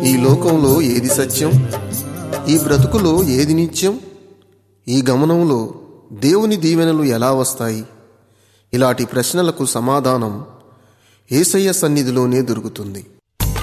ఈ లోకంలో ఏది సత్యం? ఈ బ్రతుకులో ఏది నిత్యం? ఈ గమనంలో దేవుని దీవెనలు ఎలా వస్తాయి? ఇలాంటి ప్రశ్నలకు సమాధానం యేసయ్య సన్నిధిలోనే దొరుకుతుంది.